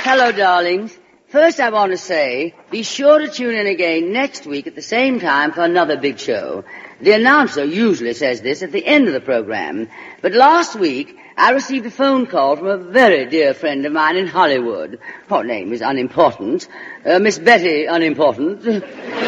Hello, darlings. First, I want to say, be sure to tune in again next week at the same time for another big show. The announcer usually says this at the end of the program. But last week, I received a phone call from a very dear friend of mine in Hollywood. Her name is unimportant. Miss Betty Unimportant. And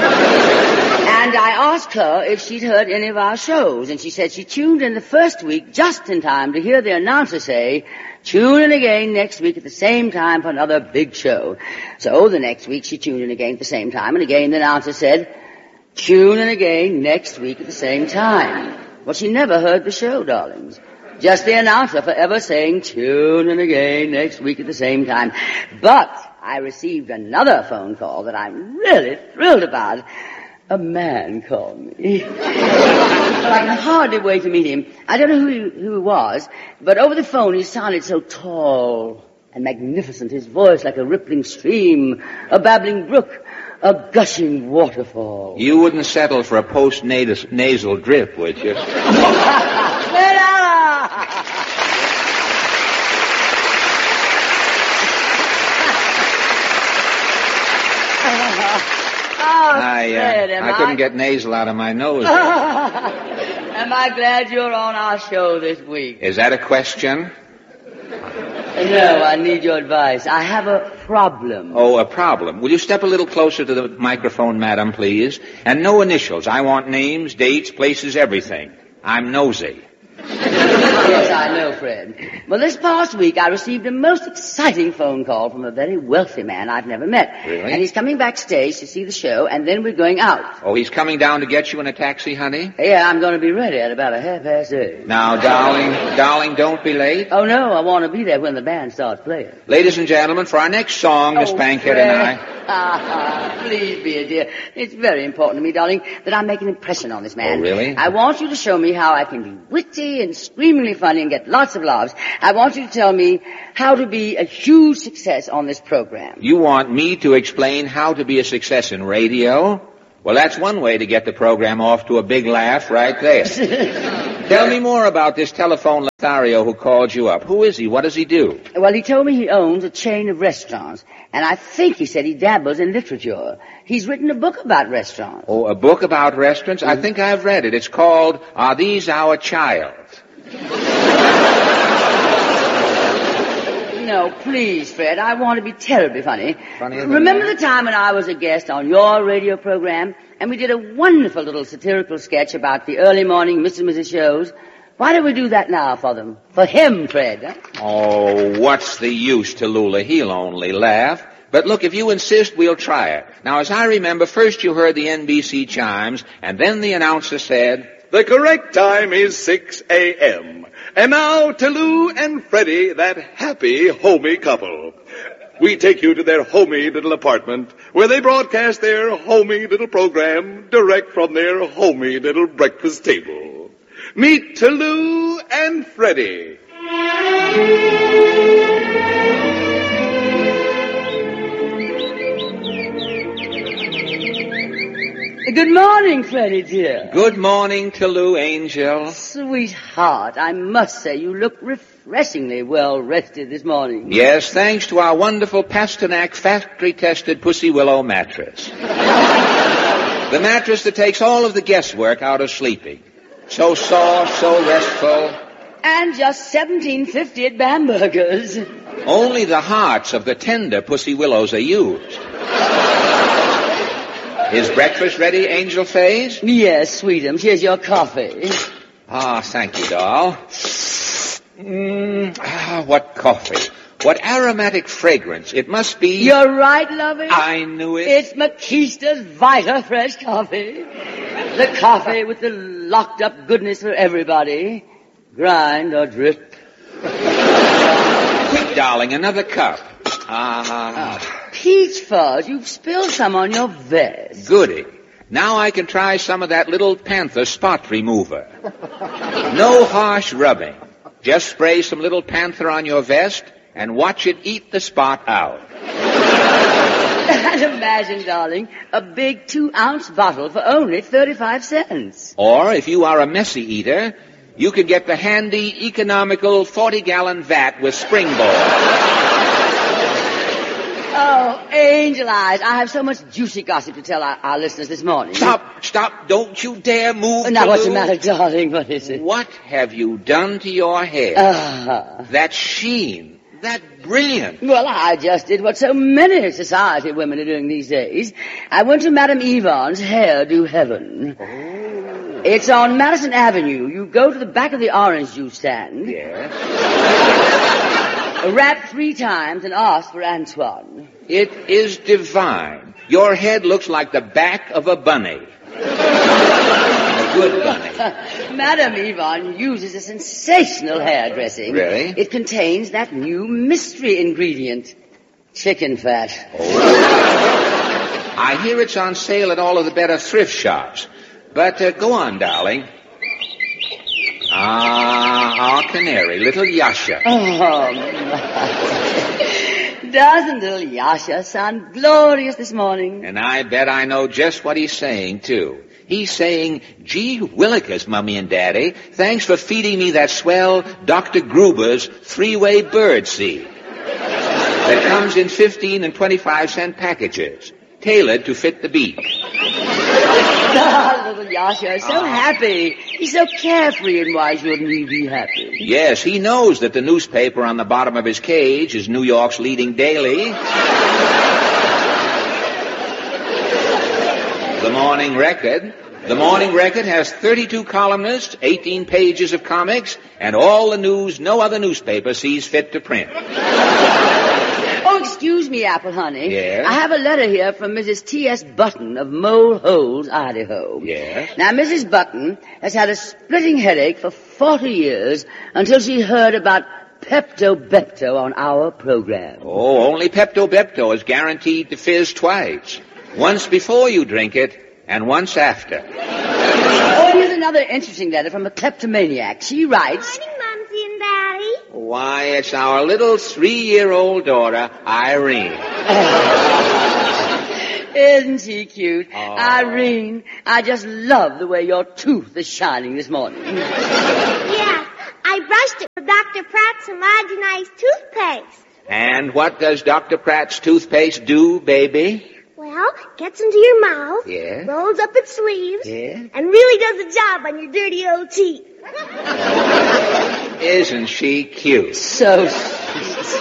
I asked her if she'd heard any of our shows, and she said she tuned in the first week just in time to hear the announcer say, tune in again next week at the same time for another big show. So the next week she tuned in again at the same time, and again the announcer said, tune in again next week at the same time. Well, she never heard the show, darlings. Just the announcer forever saying, tune in again next week at the same time. But I received another phone call that I'm really thrilled about. A man called me. Well, I can hardly wait to meet him. I don't know who he was, but over the phone he sounded so tall and magnificent, his voice like a rippling stream, a babbling brook, a gushing waterfall. You wouldn't settle for a post-nasal drip, would you? I couldn't get nasal out of my nose. Am I glad you're on our show this week? Is that a question? No, I need your advice. I have a problem. Oh, a problem. Will you step a little closer to the microphone, madam, please? And no initials. I want names, dates, places, everything. I'm nosy. Yes, I know, Fred. Well, this past week I received a most exciting phone call from a very wealthy man I've never met. Really? And he's coming backstage to see the show, and then we're going out. Oh, he's coming down to get you in a taxi, honey? Yeah, I'm going to be ready at about 8:30. Now, darling, don't be late. Oh, no, I want to be there when the band starts playing. Ladies and gentlemen, for our next song, Miss Bankhead and I... Please be a dear. It's very important to me, darling, that I make an impression on this man. Oh, really? I want you to show me how I can be witty and screamingly funny and get lots of laughs. I want you to tell me how to be a huge success on this program. You want me to explain how to be a success in radio? Well, that's one way to get the program off to a big laugh right there. Tell me more about this telephone Lothario who called you up. Who is he? What does he do? Well, he told me he owns a chain of restaurants, and I think he said he dabbles in literature. He's written a book about restaurants. Oh, a book about restaurants? I think I've read it. It's called Are These Our Child? No, please, Fred. I want to be terribly funny. Funnier than Remember that? the time when I was a guest on your radio program, and we did a wonderful little satirical sketch about the early morning Mr. and Mrs. shows? Why don't we do that now for them? For him, Fred. Huh? Oh, what's the use, Tallulah? He'll only laugh. But look, if you insist, we'll try it. Now, as I remember, first you heard the NBC chimes, and then the announcer said... The correct time is 6 a.m. And now, Tallulah and Freddie, that happy, homey couple. We take you to their homey little apartment, where they broadcast their homey little program direct from their homey little breakfast table. Meet Tallulah and Freddie. Good morning, Freddie, dear. Good morning, Tallulah, angel. Sweetheart, I must say you look refreshingly well rested this morning. Yes, thanks to our wonderful Pasternak factory-tested Pussy Willow mattress. The mattress that takes all of the guesswork out of sleeping. So soft, so restful. And just $17.50 at Bamberger's. Only the hearts of the tender Pussy Willows are used. Is breakfast ready, Angel Face? Yes, sweetums. Here's your coffee. Ah, thank you, doll. What coffee. What aromatic fragrance. It must be... You're right, lovey. I knew it. It's Makista's Vita Fresh coffee. The coffee with the locked-up goodness for everybody. Grind or drip. Quick, darling, another cup. Peach fuzz, you've spilled some on your vest. Goody. Now I can try some of that little Panther spot remover. No harsh rubbing. Just spray some little Panther on your vest and watch it eat the spot out. And imagine, darling, a big 2-ounce bottle for only 35 cents. Or, if you are a messy eater, you could get the handy, economical 40-gallon vat with springboard. Oh, Angel Eyes, I have so much juicy gossip to tell our listeners this morning. Stop. Don't you dare move. Now, what's the matter, darling? What is it? What have you done to your hair? That sheen. That brilliant. Well, I just did what so many society women are doing these days. I went to Madame Yvonne's Hairdo Heaven. Oh. It's on Madison Avenue. You go to the back of the orange juice stand. Yes. Rap 3 times and ask for Antoine. It is divine. Your head looks like the back of a bunny. A good bunny. Madame Yvonne uses a sensational hairdressing. Really? It contains that new mystery ingredient, chicken fat. Oh. I hear it's on sale at all of the better thrift shops. But go on, darling. Our canary, little Yasha. Oh, doesn't little Yasha sound glorious this morning? And I bet I know just what he's saying, too. He's saying, gee willikers, Mummy and Daddy, thanks for feeding me that swell Dr. Gruber's 3-way bird seed. That comes in 15 and 25-cent packages, tailored to fit the beak. Oh, little Yasha is so happy. He's so carefree, and why shouldn't he be happy? Yes, he knows that the newspaper on the bottom of his cage is New York's leading daily. The Morning Record. The Morning Record has 32 columnists, 18 pages of comics, and all the news no other newspaper sees fit to print. Oh, excuse me, Apple Honey. Yes? I have a letter here from Mrs. T.S. Button of Mole Holes, Idaho. Yes? Now, Mrs. Button has had a splitting headache for 40 years until she heard about Pepto-Bepto on our program. Oh, only Pepto-Bepto is guaranteed to fizz twice. Once before you drink it, and once after. Oh, here's another interesting letter from a kleptomaniac. She writes... Good morning, Mumsy and Daddy. Why, it's our little 3-year-old daughter, Irene. Isn't she cute? Oh. Irene, I just love the way your tooth is shining this morning. Yeah, I brushed it with Dr. Pratt's homogenized toothpaste. And what does Dr. Pratt's toothpaste do, baby? Well, gets into your mouth, Yes? rolls up its sleeves, Yes? and really does a job on your dirty old teeth. Isn't she cute? So sweet.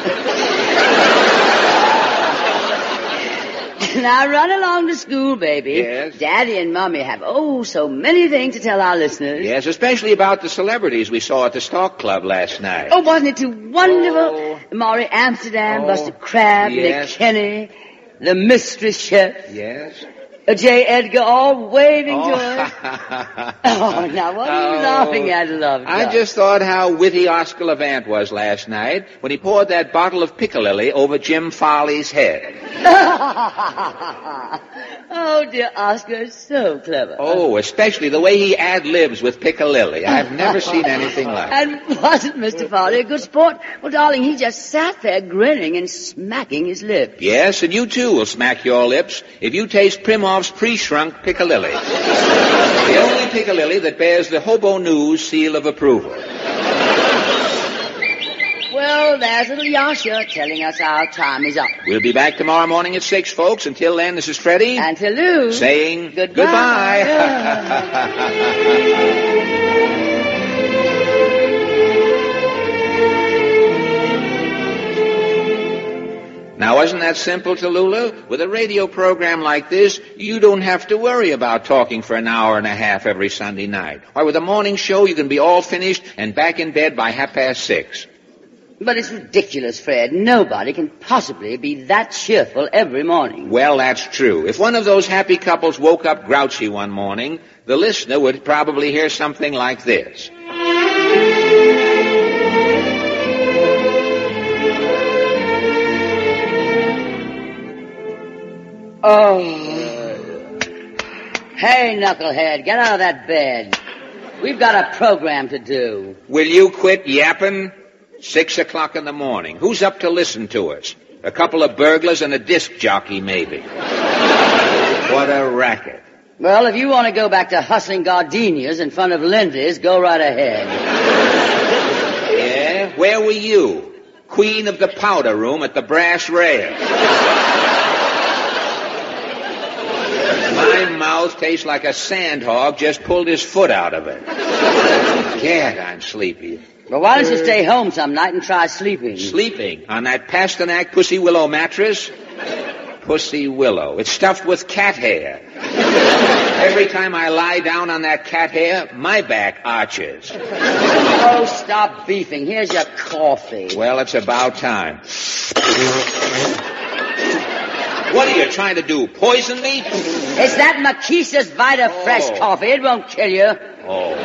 Now run along to school, baby. Yes? Daddy and Mommy have, so many things to tell our listeners. Yes, especially about the celebrities we saw at the Stock Club last night. Oh, wasn't it too wonderful? Oh. Maury Amsterdam, Buster Crabbe, Yes. Nick Kenny, the Mystery Chef, Yes? J. Edgar, all waving to us. Oh, Now what are you laughing at, love? I just thought how witty Oscar Levant was last night when he poured that bottle of Piccalilli over Jim Farley's head. Oh, dear Oscar, so clever. Oh, especially the way he ad-libs with Piccalilli. I've never seen anything like it. And wasn't Mr. Farley a good sport? Well, darling, he just sat there grinning and smacking his lips. Yes, and you too will smack your lips if you taste Primov's pre-shrunk Piccalilli. The only Piccalilli that bears the Hobo News seal of approval. Well, there's little Yasha telling us our time is up. We'll be back tomorrow morning at 6, folks. Until then, this is Freddie. And to Lou. Saying goodbye. Now, wasn't that simple, Tallulah? With a radio program like this, you don't have to worry about talking for an hour and a half every Sunday night. Why, with a morning show, you can be all finished and back in bed by 6:30. But it's ridiculous, Fred. Nobody can possibly be that cheerful every morning. Well, that's true. If one of those happy couples woke up grouchy one morning, the listener would probably hear something like this. Oh. Hey, knucklehead, get out of that bed. We've got a program to do. Will you quit yapping? 6 o'clock in the morning. Who's up to listen to us? A couple of burglars and a disc jockey, maybe. What a racket. Well, if you want to go back to hustling gardenias in front of Lindy's, go right ahead. Yeah? Where were you? Queen of the powder room at the brass rail. My mouth tastes like a sandhog just pulled his foot out of it. Gad, I'm sleepy. Well, why don't you stay home some night and try sleeping? Sleeping? On that Pasternak Pussy Willow mattress? Pussy Willow. It's stuffed with cat hair. Every time I lie down on that cat hair, my back arches. Oh, stop beefing. Here's your coffee. Well, it's about time. What are you trying to do, poison me? It's that Marquisa's Vita Fresh coffee. It won't kill you. Oh.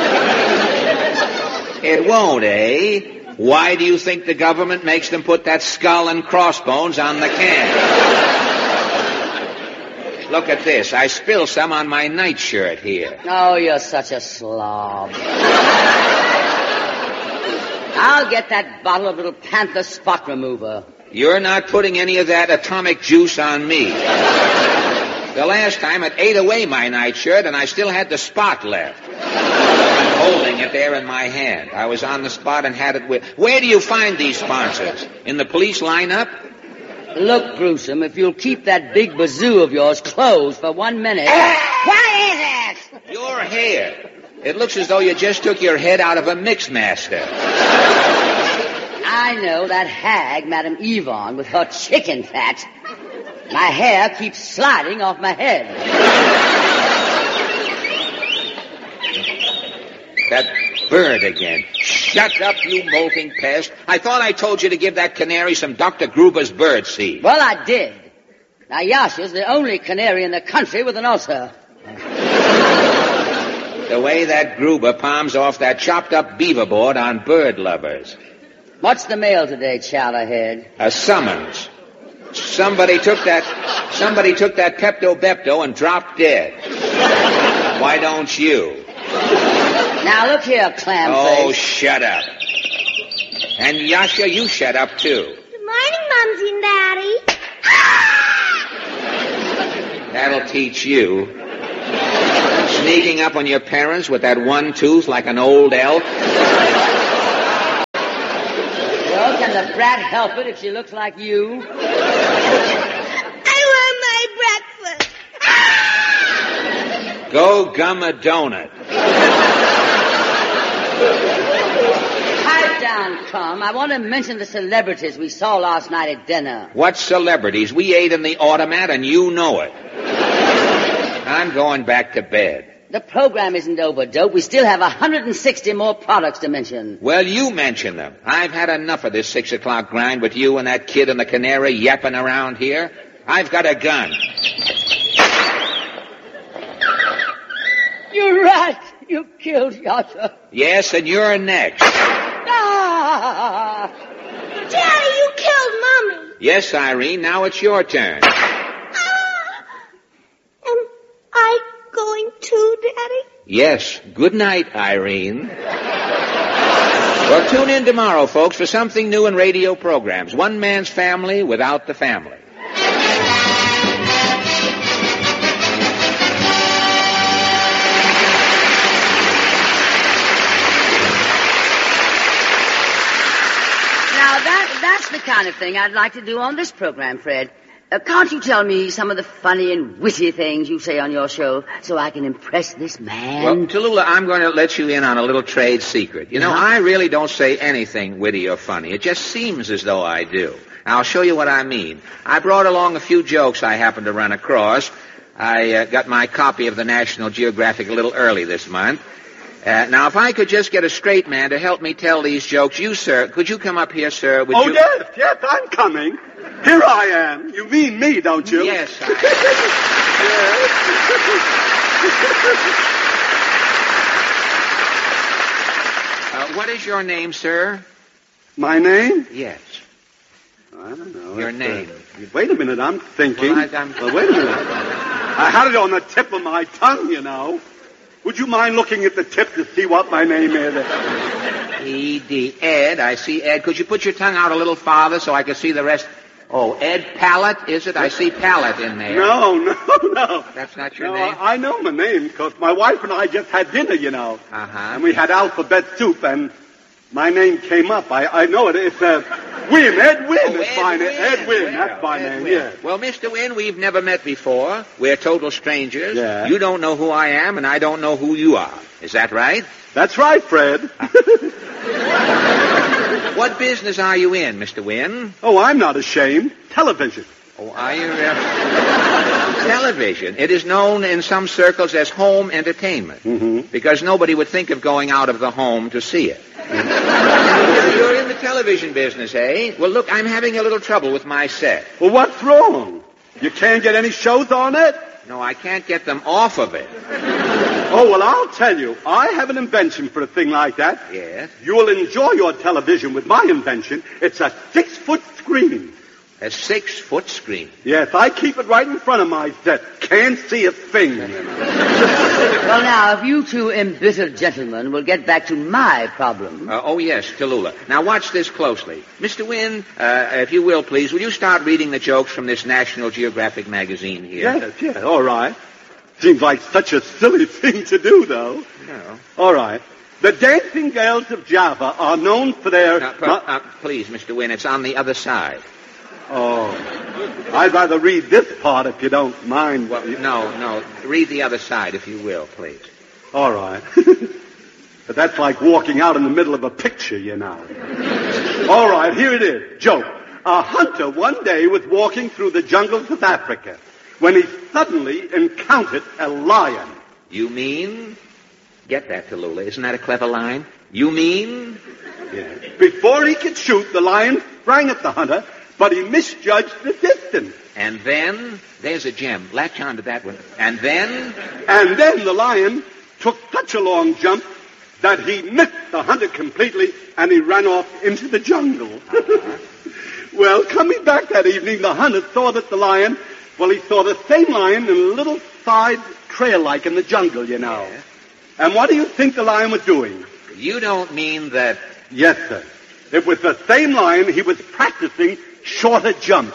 It won't, eh? Why do you think the government makes them put that skull and crossbones on the can? Look at this. I spilled some on my nightshirt here. Oh, you're such a slob. I'll get that bottle of little Panther spot remover. You're not putting any of that atomic juice on me. The last time it ate away my nightshirt and I still had the spot left. I'm holding it there in my hand. I was on the spot and had it with... Where do you find these sponsors? In the police lineup? Look, Gruesome, if you'll keep that big bazoo of yours closed for 1 minute... What is it? Your hair. It looks as though you just took your head out of a Mixmaster. I know that hag, Madame Yvonne, with her chicken fat. My hair keeps sliding off my head. That bird again. Shut up, you molting pest. I thought I told you to give that canary some Dr. Gruber's bird seed. Well, I did. Now, Yasha's the only canary in the country with an ulcer. The way that Gruber palms off that chopped-up beaver board on bird lovers. What's the mail today, Chowderhead? A summons. Somebody took that Pepto-Bepto and dropped dead. Why don't you? Now, look here, Clamface. Oh, shut up. And Yasha, you shut up, too. Good morning, Mumsy and Daddy. That'll teach you. Sneaking up on your parents with that one tooth like an old elk. Well, can the brat help it if she looks like you? I want my breakfast. Go gum a donut. Pipe down, Crumb. I want to mention the celebrities we saw last night at dinner. What celebrities? We ate in the automat and you know it. I'm going back to bed. The program isn't over, Dope. We still have 160 more products to mention. Well, you mention them. I've had enough of this 6 o'clock grind with you and that kid and the canary yapping around here. I've got a gun. You're right. You killed Yasha. Yes, and you're next. Ah! Daddy, you killed Mommy. Yes, Irene, now it's your turn. Am I going to, Daddy? Yes. Good night, Irene. Well, tune in tomorrow, folks, for something new in radio programs. One man's family without the family. That's the kind of thing I'd like to do on this program, Fred. Can't you tell me some of the funny and witty things you say on your show so I can impress this man? Well, Tallulah, I'm going to let you in on a little trade secret. You know, I really don't say anything witty or funny. It just seems as though I do. I'll show you what I mean. I brought along a few jokes I happened to run across. I got my copy of the National Geographic a little early this month. Now, if I could just get a straight man to help me tell these jokes, you, sir, could you come up here, sir? Would you... Yes, I'm coming. Here I am. You mean me, don't you? Yes, what is your name, sir? My name? Yes. I don't know. Your name. Wait a minute, I'm thinking. Well, Well, wait a minute. I had it on the tip of my tongue, you know. Would you mind looking at the tip to see what my name is? E.D. Ed. I see Ed. Could you put your tongue out a little farther so I can see the rest? Oh, Ed Pallet, is it? I see Pallet in there. No. That's not your No, name? I know my name because my wife and I just had dinner, you know. Uh-huh. And we had alphabet soup and My name came up. I know it. It's Wynn. Ed Wynn. Oh, It's my name. Ed Wynn. Well, That's my Ed name, Wynn. yeah. Well, Mr. Wynn, we've never met before. We're total strangers. Yeah. You don't know who I am, and I don't know who you are. Is that right? That's right, Fred. What business are you in, Mr. Wynn? Oh, I'm not ashamed. Television. Oh, are you? Television. It is known in some circles as home entertainment. Mm-hmm. Because nobody would think of going out of the home to see it. You're in the television business, eh? Well, look, I'm having a little trouble with my set. Well, what's wrong? You can't get any shows on it? No, I can't get them off of it. Oh, well, I'll tell you. I have an invention for a thing like that. Yes? You'll enjoy your television with my invention. It's a 6-foot screen. A 6-foot screen. Yes, I keep it right in front of my set. Can't see a thing. Well, now, if you two embittered gentlemen will get back to my problem. Oh, yes, Tallulah. Now, watch this closely. Mr. Wynn, if you will, please, will you start reading the jokes from this National Geographic magazine here? Yes, all right. Seems like such a silly thing to do, though. No. All right. The dancing girls of Java are known for their... Please, Mr. Wynn, it's on the other side. Oh. I'd rather read this part if you don't mind. Well, no. Read the other side, if you will, please. All right. But that's like walking out in the middle of a picture, you know. All right, here it is. Joke. A hunter one day was walking through the jungles of Africa when he suddenly encountered a lion. You mean? Get that, Tallulah. Isn't that a clever line? You mean? Yeah. Before he could shoot, the lion sprang at the hunter, but he misjudged the distance. And then, there's a gem. Latch on to that one. And then? And then the lion took such a long jump that he missed the hunter completely, and he ran off into the jungle. Well, coming back that evening, the hunter saw that the lion, he saw the same lion in a little side trail like in the jungle, you know. Yeah. And what do you think the lion was doing? You don't mean that... Yes, sir. It was the same lion. He was practicing shorter jumps.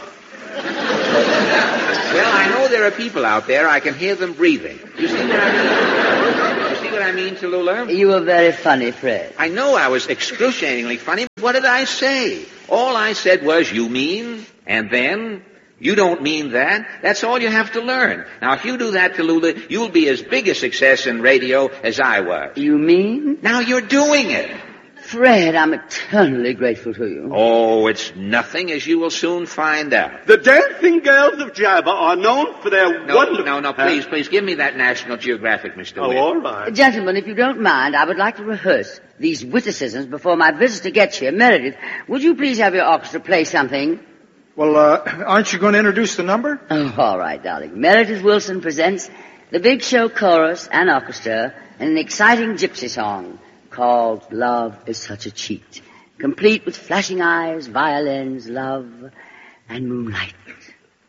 Well, I know there are people out there. I can hear them breathing. You see what I mean? You see what I mean, Tallulah? You were very funny, Fred. I know I was excruciatingly funny, but what did I say? All I said was, you mean, and then... You don't mean that. That's all you have to learn. Now, if you do that, Tallulah, you'll be as big a success in radio as I was. You mean? Now you're doing it. Fred, I'm eternally grateful to you. Oh, it's nothing, as you will soon find out. The dancing girls of Java are known for their wonderful... No, please, give me that National Geographic, Mr. Wynn. all right. Gentlemen, if you don't mind, I would like to rehearse these witticisms before my visitor gets here. Meredith, would you please have your orchestra play something? Well, aren't you going to introduce the number? Oh, all right, darling. Meredith Wilson presents the Big Show Chorus and Orchestra in an exciting gypsy song called Love is Such a Cheat, complete with flashing eyes, violins, love, and moonlight.